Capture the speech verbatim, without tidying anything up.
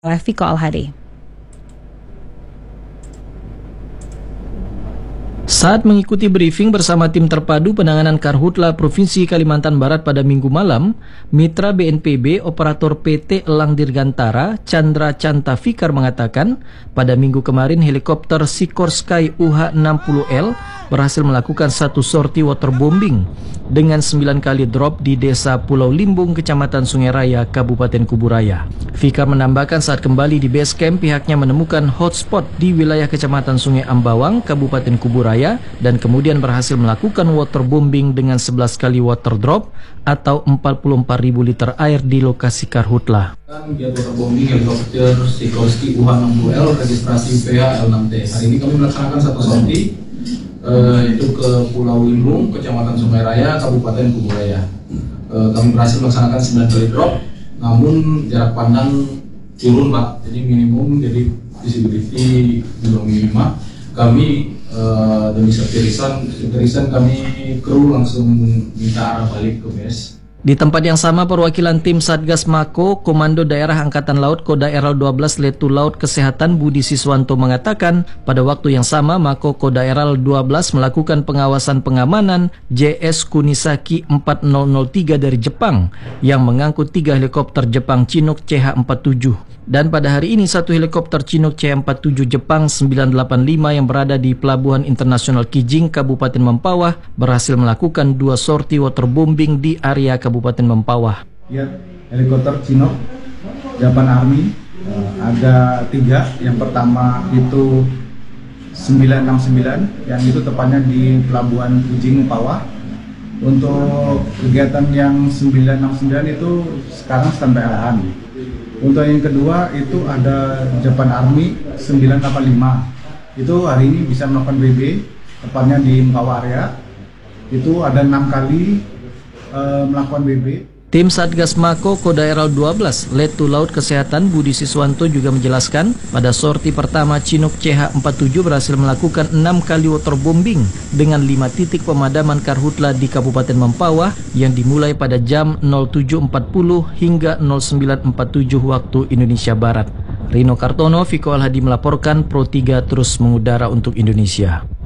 oleh Viko Alhadi. Saat mengikuti briefing bersama tim terpadu penanganan Karhutla Provinsi Kalimantan Barat pada minggu malam, Mitra B N P B Operator P T Elang Dirgantara Chandra Canta Fikar mengatakan pada minggu kemarin helikopter Sikorsky U H enam puluh L berhasil melakukan satu sorti waterbombing dengan sembilan kali drop di desa Pulau Limbung, Kecamatan Sungai Raya, Kabupaten Kuburaya. Fikar menambahkan saat kembali di base camp pihaknya menemukan hotspot di wilayah Kecamatan Sungai Ambawang, Kabupaten Kuburaya, dan kemudian berhasil melakukan waterbombing dengan sebelas kali water drop atau empat puluh empat ribu liter air di lokasi Karhutla. Giat waterbombing helikopter Sikorsky U H enam puluh L registrasi P H L enam T. Hari ini kami melaksanakan satu sorti uh, itu ke Pulau Limbung, Kecamatan Sungai Raya, Kabupaten Kuburaya. Uh, kami berhasil melaksanakan sembilan kali drop, namun jarak pandang turun Pak, jadi minimum, jadi visibility juga minima. Kami Uh, demi safety reason kami kru langsung minta arah balik ke base. Di tempat yang sama, perwakilan tim Satgas Mako Komando Daerah Angkatan Laut Koda R L dua belas Letu Laut Kesehatan Budi Siswanto mengatakan pada waktu yang sama Mako Koda R L dua belas melakukan pengawasan pengamanan J S Kunisaki empat nol nol tiga dari Jepang yang mengangkut tiga helikopter Jepang Chinook C H empat puluh tujuh. Dan pada hari ini satu helikopter Chinook C H empat puluh tujuh Jepang sembilan delapan lima yang berada di Pelabuhan Internasional Kijing, Kabupaten Mempawah berhasil melakukan dua sorti waterbombing di area Kabupaten Mempawah. Ya, helikopter Chinook Japan Army uh, ada tiga. Yang pertama itu sembilan enam sembilan, yang itu tepatnya di Pelabuhan Kijing Mempawah. Untuk kegiatan yang sembilan enam sembilan itu sekarang standby arahan. Untuk yang kedua itu ada Japan Army sembilan delapan lima. Itu hari ini bisa melakukan B B, tepatnya di Mempawah area. Itu ada enam kali uh, melakukan B B. Tim Satgas Mako Koda R L dua belas Letu Laut Kesehatan Budi Siswanto juga menjelaskan pada sorti pertama Chinook C H empat puluh tujuh berhasil melakukan enam kali waterbombing dengan lima titik pemadaman Karhutla di Kabupaten Mempawah yang dimulai pada jam nol tujuh empat puluh hingga nol sembilan empat tujuh waktu Indonesia Barat. Rino Kartono, Viko Alhadi melaporkan, Pro tiga terus mengudara untuk Indonesia.